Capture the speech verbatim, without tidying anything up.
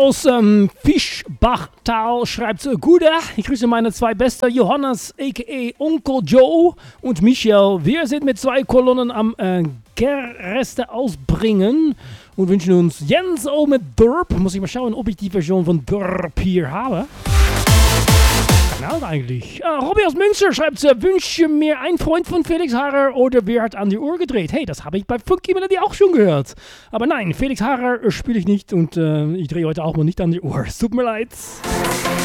aus ähm, Fischbachtal schreibt Gute. Ich grüße meine zwei Beste, Johannes aka Onkel Joe und Michel. Wir sind mit zwei Kolonnen am äh, Gerreste ausbringen und wünschen uns Jens O mit Burp. Muss ich mal schauen, ob ich die Version von Burp hier habe. Genau eigentlich. Äh, Robby aus Münster schreibt, äh, wünsche mir ein Freund von Felix Harrer oder wer hat an die Uhr gedreht? Hey, das habe ich bei Funky Melody auch schon gehört. Aber nein, Felix Harrer spiele ich nicht und äh, ich drehe heute auch mal nicht an die Uhr. Es tut mir leid.